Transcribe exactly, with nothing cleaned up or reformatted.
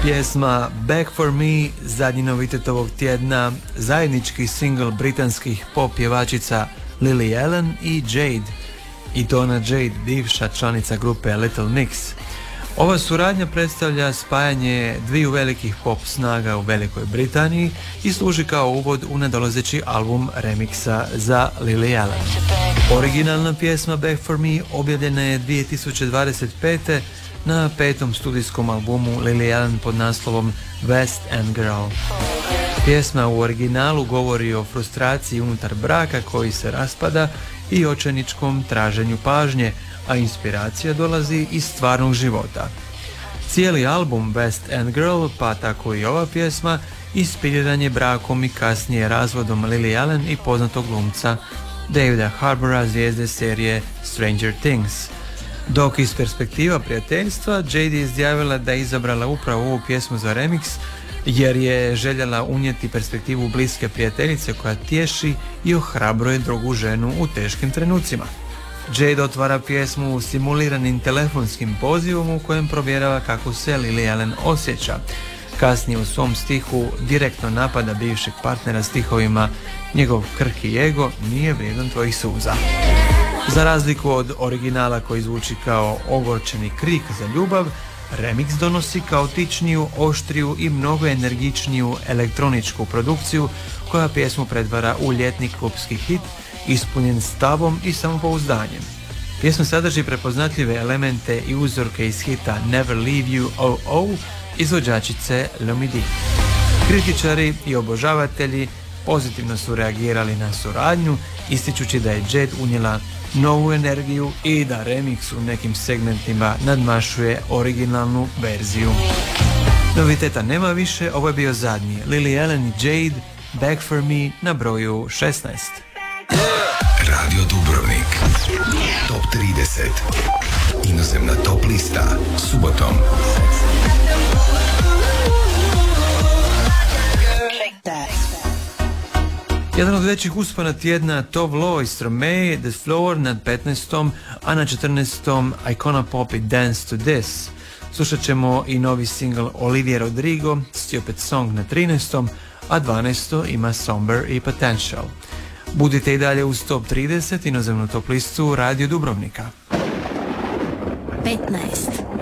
Pjesma Back for Me, zadnji novitet ovog tjedna, zajednički singl britanskih pop pjevačica Lily Allen i Jade. I to ona Jade, bivša članica grupe Little Mix. Ova suradnja predstavlja spajanje dviju velikih pop snaga u Velikoj Britaniji i služi kao uvod u nadolazeći album remiksa za Lily Allen. Originalna pjesma Back for Me objavljena je dvije tisuće dvadeset pete na petom studijskom albumu Lily Allen pod naslovom West End Girl. Pjesma u originalu govori o frustraciji unutar braka koji se raspada i očajničkom traženju pažnje, a inspiracija dolazi iz stvarnog života. Cijeli album West End Girl, pa tako i ova pjesma, inspiriran je brakom i kasnije razvodom Lily Allen i poznatog glumca Davida Harbora, zvijezde serije Stranger Things. Dok iz perspektiva prijateljstva, Jade je izjavila da je izabrala upravo ovu pjesmu za remix jer je željela unijeti perspektivu bliske prijateljice koja tješi i ohrabruje drugu ženu u teškim trenucima. Jade otvara pjesmu simuliranim telefonskim pozivom u kojem provjerava kako se Lily Allen osjeća. Kasnije u svom stihu direktno napada bivšeg partnera stihovima njegov krhki ego nije vrijedan tvojih suza. Za razliku od originala koji zvuči kao ogorčeni krik za ljubav, remix donosi kaotičniju, oštriju i mnogo energičniju elektroničku produkciju koja pjesmu pretvara u ljetni klupski hit ispunjen stavom i samopouzdanjem. Pjesma sadrži prepoznatljive elemente i uzorke iz hita Never Leave You Oh Oh izvođačice Lomidi. Kritičari i obožavatelji pozitivno su reagirali na suradnju, ističući da je Jade unijela novu energiju i da remix u nekim segmentima nadmašuje originalnu verziju. Noviteta nema više, ovo je bio zadnji. Lily Allen i Jade, Back for Me na broju šesnaest. Radio Dubrovnik, top trideset, inozemna top lista, subotom. Jedan od većih uspona tjedna, Tove Lo i Stromae, The Floor nad petnaestom, a na četrnaestom Icona Pop i Dance to This. Slušat ćemo i novi single Olivia Rodrigo, Stupid Song na trinaestom, a dvanaesto ima Somber i Potential. Budite i dalje uz top trideset, inozemnu top listu Radio Dubrovnika. petnaest.